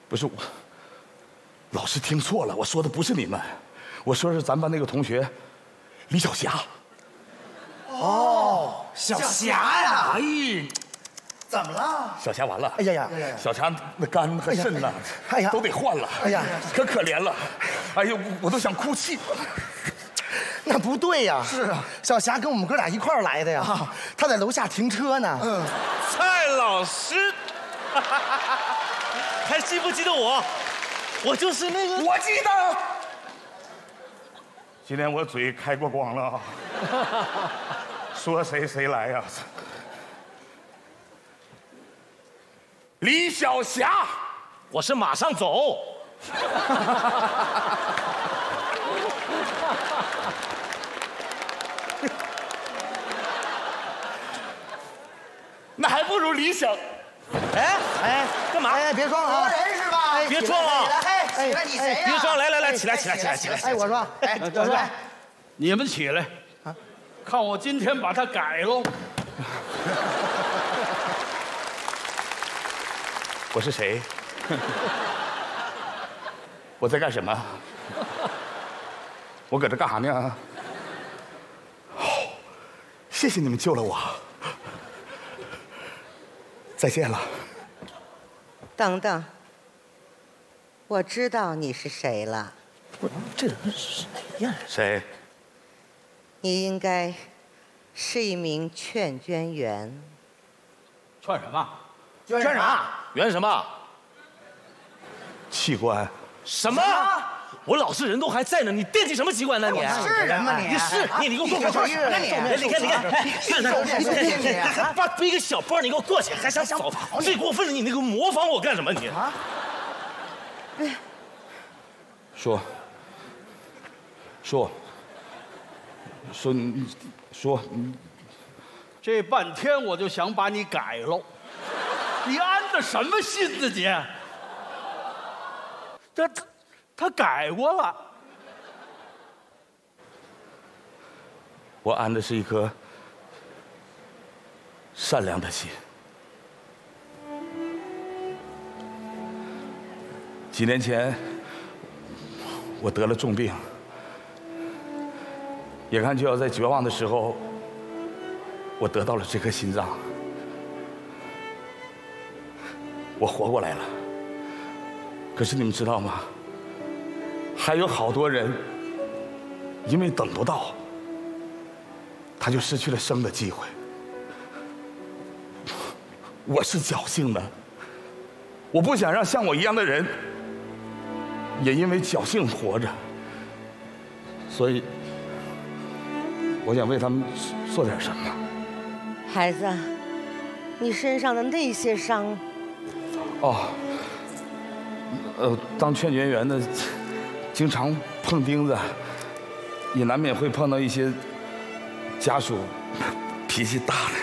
不是我，老师听错了，我说的不是你们，我说的是咱班那个同学李小霞。 哦，小霞呀！ 哎， 怎么了？ 小霞完了！ 哎呀呀， 小霞那肝和肾呐， 哎呀都得换了。 哎呀， 可怜了，哎呦，我都想哭泣。 那不对呀！ 是啊， 小霞跟我们哥俩一块儿来的呀，她在楼下停车呢。 蔡老师，还记不记得我？我就是那个。 我记得，今天我嘴开过光了啊，说谁谁来呀？李小霞， 我是马上走。那还不如李小。哎，干嘛？ 哎，别装了啊！ 活人是吧？ 别装了啊！ 哎，你谁呀？ 别装，来，起来！ 哎，我说， 哎，我说， 你们起来，看我今天把它改喽！ 我是谁？我在干什么？我搁这干啥呢？谢谢你们救了我。再见了。 等等，我知道你是谁了。 这人是谁呀？ 谁？ 你应该是一名劝捐员。 劝什么？ 捐啥？ 圆什么？ 器官？ 什么？我老实人都还在呢，你惦记什么机关呢你？ 是人吗你？ 你给我过去！看，爸背个小包，你给我过去，还想走？最过分了，你那个模仿我干什么你？啊？ 说， 这半天我就想把你改喽，你安的什么心思你？他改过了。 我安的是一颗善良的心。几年前，我得了重病，眼看就要在绝望的时候，我得到了这颗心脏，我活过来了。可是你们知道吗？还有好多人因为等不到，他就失去了生的机会。我是侥幸的，我不想让像我一样的人也因为侥幸活着，所以我想为他们做点什么。 孩子，你身上的那些伤， 当劝捐员的，经常碰钉子，也难免会碰到一些家属脾气大的。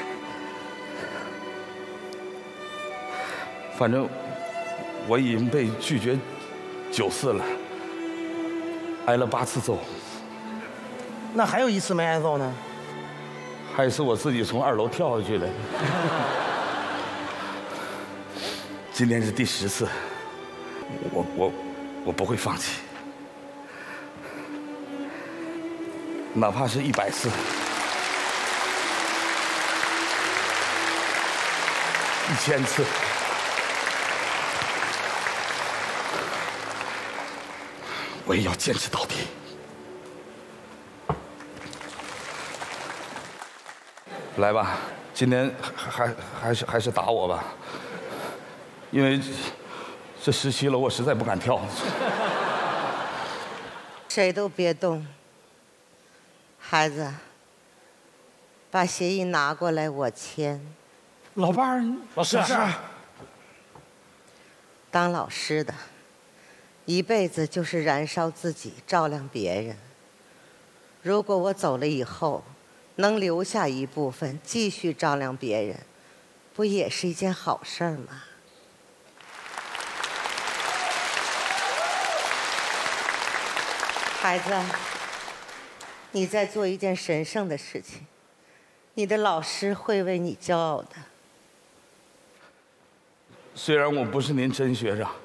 反正我已经被拒绝9次了，挨了8次揍。 那还有一次没挨揍呢？ 还有一次我自己从2楼跳下去的。今天是第10次，我不会放弃，哪怕是100次、1000次。我也要坚持到底。来吧，今天还是打我吧，因为这17楼我实在不敢跳。 谁都别动。孩子，把协议拿过来，我签。 老伴儿， 老师， 当老师的，一辈子就是燃烧自己，照亮别人。如果我走了以后，能留下一部分继续照亮别人，不也是一件好事儿吗？孩子，你在做一件神圣的事情，你的老师会为你骄傲的。 虽然我不是您真学长，